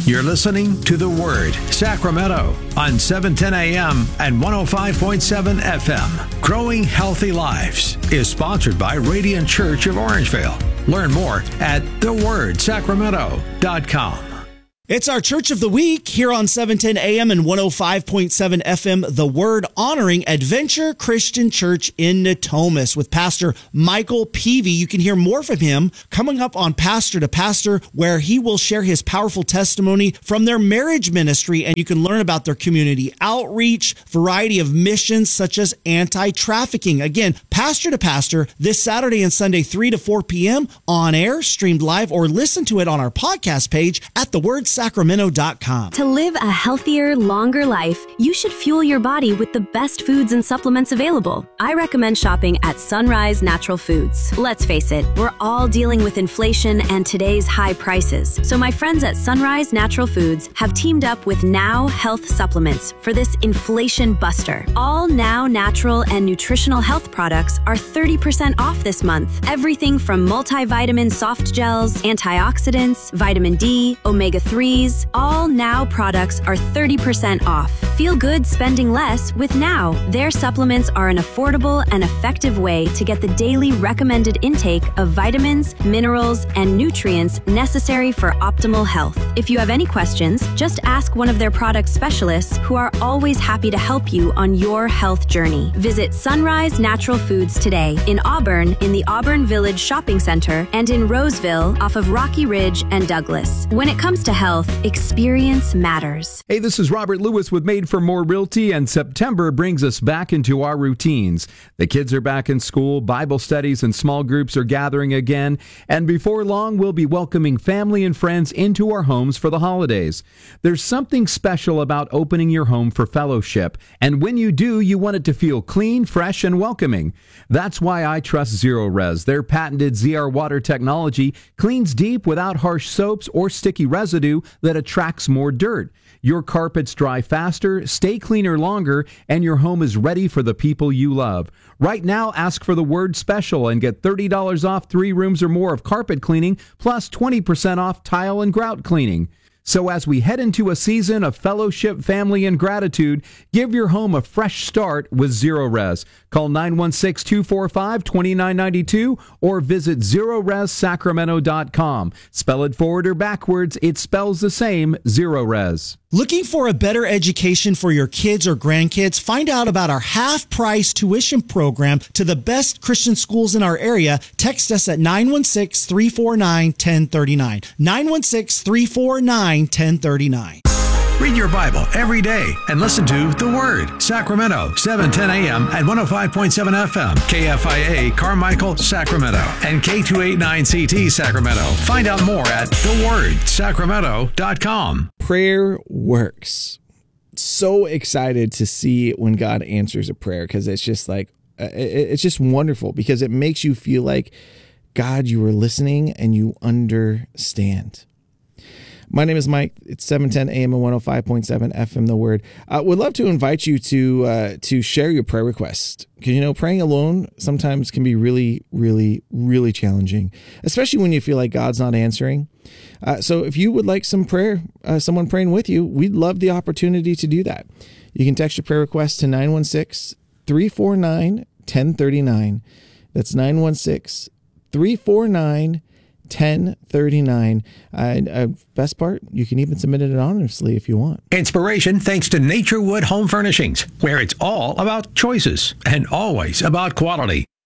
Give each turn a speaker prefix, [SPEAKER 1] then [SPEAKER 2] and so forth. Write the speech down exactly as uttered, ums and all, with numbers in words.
[SPEAKER 1] You're listening to The Word, Sacramento, on seven ten A M and one oh five point seven F M. Growing Healthy Lives is sponsored by Radiant Church of Orangevale. Learn more at the word sacramento dot com.
[SPEAKER 2] It's our Church of the Week here on seven ten A M and one oh five point seven F M, The Word, honoring Adventure Christian Church in Natomas with Pastor Michael Peavy. You can hear more from him coming up on Pastor to Pastor, where he will share his powerful testimony from their marriage ministry, and you can learn about their community outreach, variety of missions such as anti-trafficking. Again, Pastor to Pastor this Saturday and Sunday, three to four p.m. on air, streamed live, or listen to it on our podcast page at the word sacramento dot com.
[SPEAKER 3] To live a healthier, longer life, you should fuel your body with the best foods and supplements available. I recommend shopping at Sunrise Natural Foods. Let's face it, we're all dealing with inflation and today's high prices. So my friends at Sunrise Natural Foods have teamed up with Now Health Supplements for this inflation buster. All Now natural and nutritional health products are thirty percent off this month. Everything from multivitamin soft gels, antioxidants, vitamin D, omega three, all Now products are thirty percent off. Feel good spending less with Now. Their supplements are an affordable and effective way to get the daily recommended intake of vitamins, minerals, and nutrients necessary for optimal health. If you have any questions, just ask one of their product specialists who are always happy to help you on your health journey. Visit Sunrise Natural Foods today in Auburn in the Auburn Village Shopping Center and in Roseville off of Rocky Ridge and Douglas. When it comes to health, experience matters.
[SPEAKER 4] Hey, this is Robert Lewis with Made for More Realty, and September brings us back into our routines. The kids are back in school, Bible studies and small groups are gathering again, and before long we'll be welcoming family and friends into our homes for the holidays. There's something special about opening your home for fellowship, and when you do, you want it to feel clean, fresh, and welcoming. That's why I trust Zero Res. Their patented Z R water technology cleans deep without harsh soaps or sticky residue that attracts more dirt. Your carpets dry faster, stay cleaner longer, and your home is ready for the people you love. Right now, ask for the word special and get thirty dollars off three rooms or more of carpet cleaning, plus twenty percent off tile and grout cleaning. So as we head into a season of fellowship, family, and gratitude, give your home a fresh start with Zero Res. Call nine one six, two four five, two nine nine two or visit zero res sacramento dot com. Spell it forward or backwards, it spells the same, Zero Res.
[SPEAKER 2] Looking for a better education for your kids or grandkids? Find out about our half-price tuition program to the best Christian schools in our area. Text us at nine one six, three four nine, one zero three nine. nine one six, three four nine, one zero three nine.
[SPEAKER 1] Read your Bible every day and listen to The Word, Sacramento, seven ten A M and one oh five point seven F M, K F I A, Carmichael, Sacramento, and K two eighty-nine C T, Sacramento. Find out more at the word sacramento dot com.
[SPEAKER 5] Prayer works. So excited to see when God answers a prayer, because it's just like, it's just wonderful, because it makes you feel like, God, you are listening and you understand. My name is Mike. It's seven ten A M and one oh five point seven F M, The Word. Uh, would love to invite you to uh, to share your prayer request. Because, you know, praying alone sometimes can be really, really, really challenging, especially when you feel like God's not answering. Uh, so if you would like some prayer, uh, someone praying with you, we'd love the opportunity to do that. You can text your prayer request to nine one six, three four nine, one zero three nine. That's nine one six, three four nine, ten thirty-nine. Uh, uh, best part, you can even submit it anonymously if you want.
[SPEAKER 1] Inspiration thanks to Naturewood Home Furnishings, where it's all about choices and always about quality.